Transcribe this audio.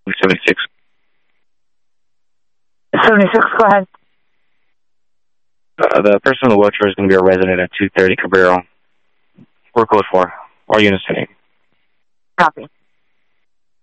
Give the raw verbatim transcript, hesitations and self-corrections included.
seventy-six. seventy-six, go ahead. Uh, the person in the wheelchair is going to be a resident at two thirty Cabrera. We're code four. All units to name. Copy.